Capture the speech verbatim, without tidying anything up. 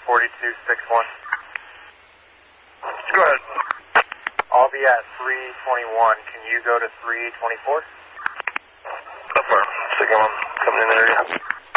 forty-two sixty-one. Go ahead. I'll be at three twenty-one. Can you go to three twenty-four? Affirm. Signal one coming in area.